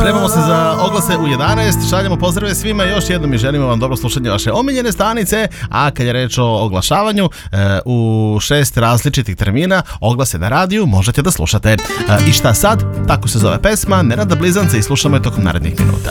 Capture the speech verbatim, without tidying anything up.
Spremamo se za oglase u jedanaest, šaljemo pozdrave svima, još jednom i želimo vam dobro slušanje vaše omiljene stanice, a kad je reč o oglašavanju, u šest različitih termina oglase na radiju možete da slušate. I šta sad? Tako se zove pesma Nenada Blizanca i slušamo je tokom narednih minuta.